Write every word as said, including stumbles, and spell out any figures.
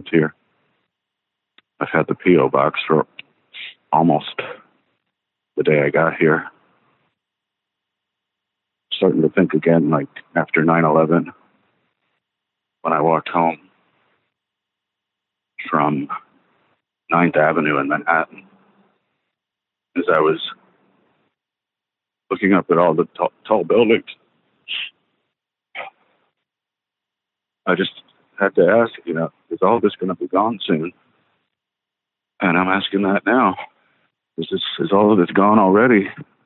here. I've had the P O box for almost the day I got here. Starting to think again, like after nine eleven, when I walked home from Ninth Avenue in Manhattan, as I was looking up at all the t- tall buildings, I just had to ask, you know, is all this going to be gone soon? And I'm asking that now. Is this, is all of this gone already?